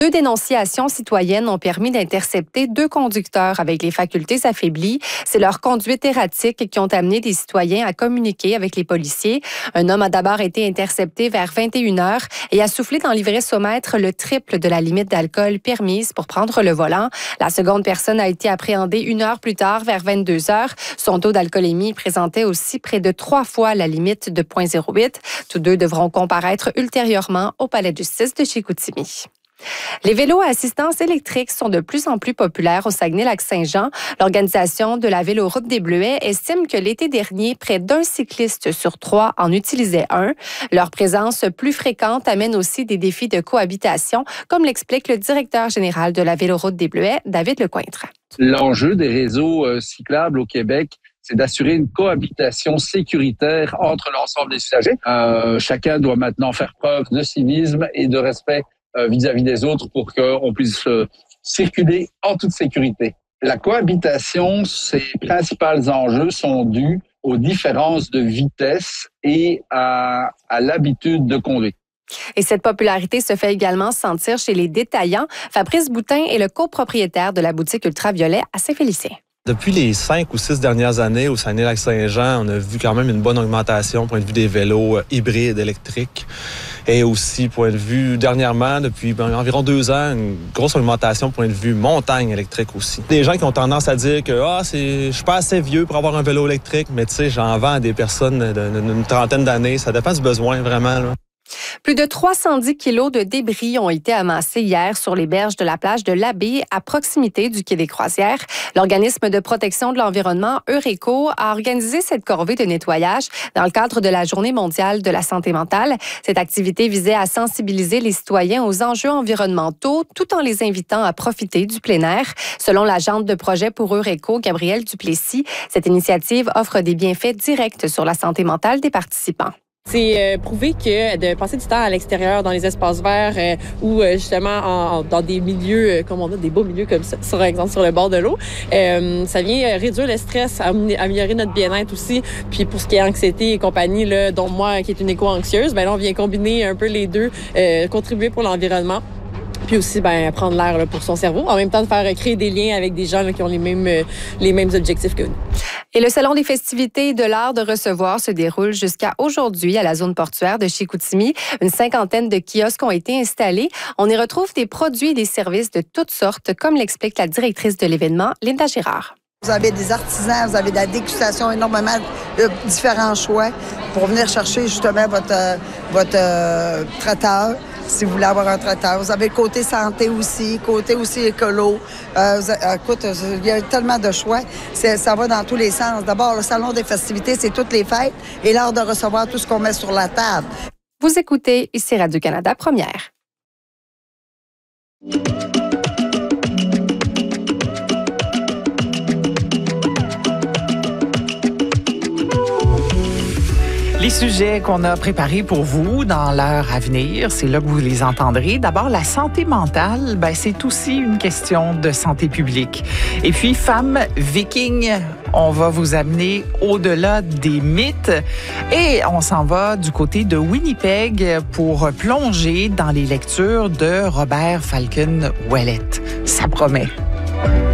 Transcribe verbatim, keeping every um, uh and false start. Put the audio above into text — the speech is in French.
Deux dénonciations citoyennes ont permis d'intercepter deux conducteurs avec les facultés affaiblies. C'est leur conduite erratique qui ont amené des citoyens à communiquer avec les policiers. Un homme a d'abord été intercepté vers vingt et une heures et a soufflé dans l'ivresse-au-mètre le triple de la limite d'alcool permise pour prendre le volant. La seconde personne a été appréhendée une heure plus tard, vers vingt-deux heures. Son taux d'alcoolémie présentait aussi près de trois fois la limite de zéro virgule zéro huit. Tous deux devront comparaître ultérieurement au palais de justice de Chicoutimi. Les vélos à assistance électrique sont de plus en plus populaires au Saguenay-Lac-Saint-Jean. L'organisation de la Véloroute des Bleuets estime que l'été dernier, près d'un cycliste sur trois en utilisait un. Leur présence plus fréquente amène aussi des défis de cohabitation, comme l'explique le directeur général de la Véloroute des Bleuets, David Lecointre. L'enjeu des réseaux euh, cyclables au Québec, c'est d'assurer une cohabitation sécuritaire entre l'ensemble des usagers. Euh, chacun doit maintenant faire preuve de civisme et de respect euh, vis-à-vis des autres pour qu'on puisse euh, circuler en toute sécurité. La cohabitation, ses principaux enjeux sont dus aux différences de vitesse et à, à l'habitude de conduire. Et cette popularité se fait également sentir chez les détaillants. Fabrice Boutin est le copropriétaire de la boutique Ultraviolet à Saint-Félicien. Depuis les cinq ou six dernières années au Saguenay-Lac-Saint-Jean, on a vu quand même une bonne augmentation point de vue des vélos hybrides électriques et aussi point de vue dernièrement, depuis environ deux ans, une grosse augmentation point de vue montagne électrique aussi. Des gens qui ont tendance à dire que ah, c'est, je suis pas assez vieux pour avoir un vélo électrique, mais tu sais, j'en vends à des personnes d'une trentaine d'années. Ça dépend du besoin vraiment, là. Plus de trois cent dix kilos de débris ont été amassés hier sur les berges de la plage de l'Abbé, à proximité du quai des Croisières. L'organisme de protection de l'environnement Eureco a organisé cette corvée de nettoyage dans le cadre de la Journée mondiale de la santé mentale. Cette activité visait à sensibiliser les citoyens aux enjeux environnementaux tout en les invitant à profiter du plein air. Selon l'agente de projet pour Eureco, Gabrielle Duplessis, cette initiative offre des bienfaits directs sur la santé mentale des participants. C'est euh, prouvé que de passer du temps à l'extérieur, dans les espaces verts euh, ou euh, justement en, en, dans des milieux, euh, comme on a des beaux milieux comme ça, par exemple sur le bord de l'eau, euh, ça vient réduire le stress, améliorer notre bien-être aussi. Puis pour ce qui est anxiété et compagnie, là, dont moi qui est une éco-anxieuse, ben là, on vient combiner un peu les deux, euh, contribuer pour l'environnement. Puis aussi, ben, prendre l'air là, pour son cerveau. En même temps, de faire créer des liens avec des gens là, qui ont les mêmes, euh, les mêmes objectifs que nous. Et le Salon des festivités de l'art de recevoir se déroule jusqu'à aujourd'hui à la zone portuaire de Chicoutimi. Une cinquantaine de kiosques ont été installés. On y retrouve des produits et des services de toutes sortes, comme l'explique la directrice de l'événement, Linda Girard. Vous avez des artisans, vous avez de la dégustation, énormément de différents choix pour venir chercher justement votre, votre euh, traiteur. Si vous voulez avoir un traiteur. Vous avez le côté santé aussi, côté aussi écolo. Euh, vous, écoute, il y a tellement de choix. C'est, ça va dans tous les sens. D'abord, le salon des festivités, c'est toutes les fêtes et l'art de recevoir tout ce qu'on met sur la table. Vous écoutez ici Radio-Canada Première. Les sujets qu'on a préparés pour vous dans l'heure à venir, c'est là que vous les entendrez. D'abord, la santé mentale, ben, c'est aussi une question de santé publique. Et puis, femmes vikings, on va vous amener au-delà des mythes et on s'en va du côté de Winnipeg pour plonger dans les lectures de Robert Falcon Ouellet. Ça promet.